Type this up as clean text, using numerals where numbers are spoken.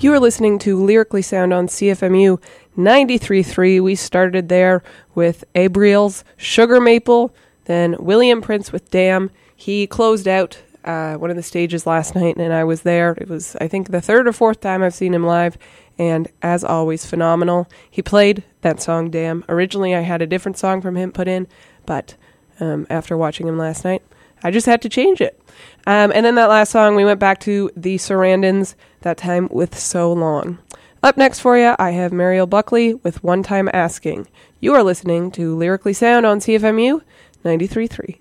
You are listening to Lyrically Sound on CFMU 93.3. We started there with Abriel's Sugar Maple, then William Prince with Damn. He closed out one of the stages last night, and I was there. It was, I think, the third or fourth time I've seen him live, and as always, phenomenal. He played that song, Damn. Originally, I had a different song from him put in, but after watching him last night, I just had to change it. And then that last song, we went back to the Sarandons, that time with So Long. Up next for you, I have Mariel Buckley with One Time Asking. You are listening to Lyrically Sound on CFMU 93.3.